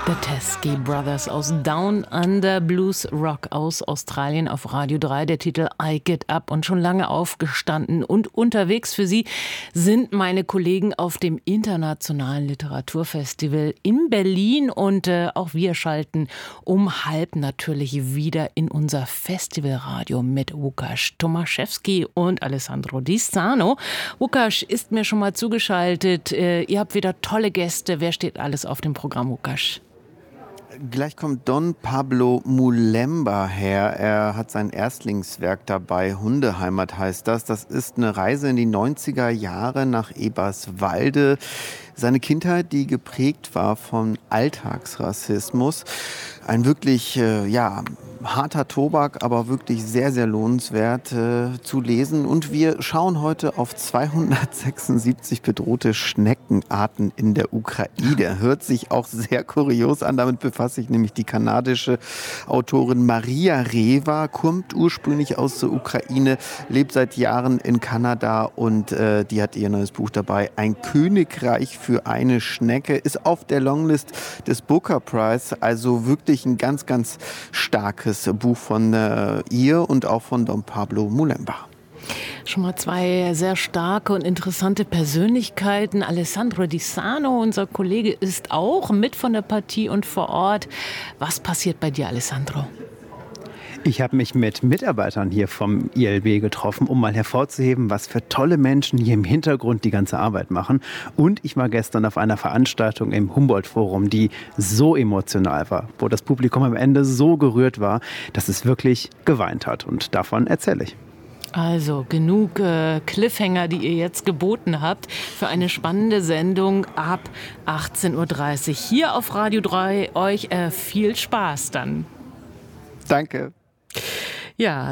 The Teskey Brothers aus Down Under, Blues Rock aus Australien auf Radio 3. Der Titel I Get Up, und schon lange aufgestanden und unterwegs für Sie sind meine Kollegen auf dem Internationalen Literaturfestival in Berlin. Und auch wir schalten um 12:30 natürlich wieder in unser Festivalradio mit Łukasz Tomaszewski und Alessandro Di Stano. Łukasz ist mir schon mal zugeschaltet. Ihr habt wieder tolle Gäste. Wer steht alles auf dem Programm, Łukasz? Gleich kommt Don Pablo Mulemba her. Er hat sein Erstlingswerk dabei. Hundeheimat heißt das. Das ist eine Reise in die 90er Jahre nach Eberswalde. Seine Kindheit, die geprägt war von Alltagsrassismus. Ein wirklich, harter Tobak, aber wirklich sehr, sehr lohnenswert zu lesen. Und wir schauen heute auf 276 bedrohte Schneckenarten in der Ukraine. Hört sich auch sehr kurios an. Damit befasst sich nämlich die kanadische Autorin Maria Rewa, kommt ursprünglich aus der Ukraine, lebt seit Jahren in Kanada und die hat ihr neues Buch dabei. Ein Königreich für eine Schnecke, ist auf der Longlist des Booker Prize. Also wirklich ein ganz, ganz starkes Buch von ihr und auch von Don Pablo Mulemba. Schon mal zwei sehr starke und interessante Persönlichkeiten. Alessandro Di Stano, unser Kollege, ist auch mit von der Partie und vor Ort. Was passiert bei dir, Alessandro? Ich habe mich mit Mitarbeitern hier vom ILB getroffen, um mal hervorzuheben, was für tolle Menschen hier im Hintergrund die ganze Arbeit machen. Und ich war gestern auf einer Veranstaltung im Humboldt-Forum, die so emotional war, wo das Publikum am Ende so gerührt war, dass es wirklich geweint hat. Und davon erzähle ich. Also genug Cliffhanger, die ihr jetzt geboten habt für eine spannende Sendung ab 18:30 Uhr hier auf Radio 3. Euch viel Spaß dann. Danke. Ja.